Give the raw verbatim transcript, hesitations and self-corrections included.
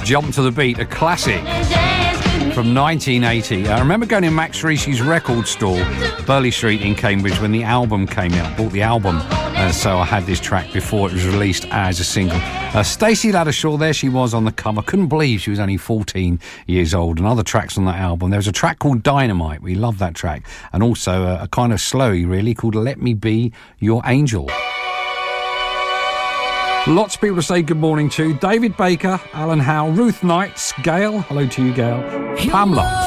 Jump to the Beat, a classic from nineteen eighty. I remember going in Max Rishi's record store, Burley Street in Cambridge, when the album came out. Bought the album, uh, so I had this track before it was released as a single. Uh, Stacey Laddershaw, there she was on the cover. Couldn't believe she was only fourteen years old. And other tracks on that album. There was a track called Dynamite. We love that track. And also a, a kind of slowy, really, called Let Me Be Your Angel. Lots of people to say good morning to. David Baker, Alan Howe, Ruth Knights, Gail. Hello to you, Gail. Pamela.